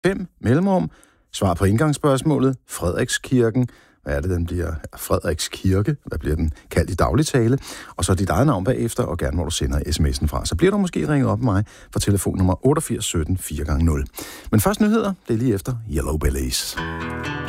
5 mellemrum, svar på indgangsspørgsmålet, Frederikskirken. Hvad er det, den bliver? Frederiks Kirke. Hvad bliver den kaldt i daglig tale? Og så dit eget navn bagefter, og gerne hvor du sender sms'en fra. Så bliver du måske ringet op med mig for telefonnummer 88 17 4x0. Men først nyheder, det er lige efter Yellow Bellies.